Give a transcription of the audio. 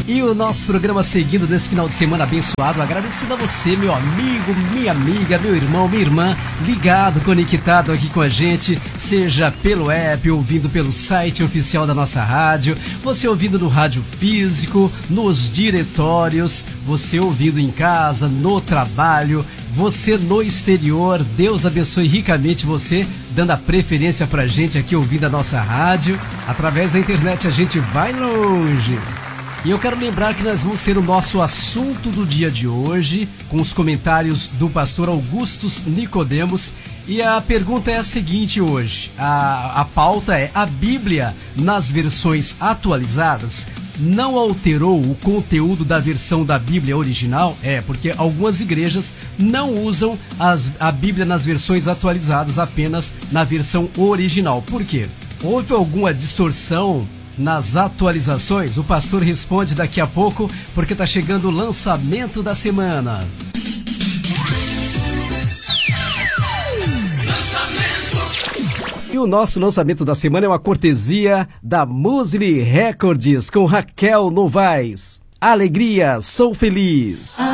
E o nosso programa seguindo nesse final de semana abençoado, agradecendo a você, meu amigo, minha amiga, meu irmão, minha irmã, ligado, conectado aqui com a gente, seja pelo app, ouvindo pelo site oficial da nossa rádio, você ouvindo no rádio físico, nos diretórios, você ouvindo em casa, no trabalho, você no exterior. Deus abençoe ricamente você, dando a preferência pra gente aqui ouvindo a nossa rádio. Através da internet a gente vai longe. E eu quero lembrar que nós vamos ter o nosso assunto do dia de hoje, com os comentários do pastor Augustus Nicodemos. E a pergunta é a seguinte hoje, a pauta é: a Bíblia, nas versões atualizadas, não alterou o conteúdo da versão da Bíblia original? Porque algumas igrejas não usam a Bíblia nas versões atualizadas, apenas na versão original. Por quê? Houve alguma distorção nas atualizações? O pastor responde daqui a pouco, porque está chegando o lançamento da semana. E o nosso lançamento da semana é uma cortesia da Musli Records com Raquel Novaes. Alegria, sou feliz.